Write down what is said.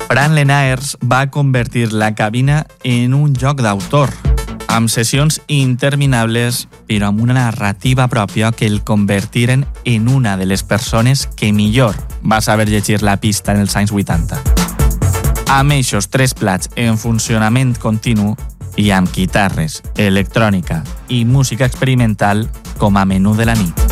Fran Lenaers va convertir la cabina en un joc d'autor, amb sessions interminables, però amb una narrativa pròpia que el convertiren en una de les persones que millor va saber llegir la pista en els anys 80. Amb eixos 3 plats en funcionament continu i amb guitarres, electrònica i música experimental com a menú de la nit.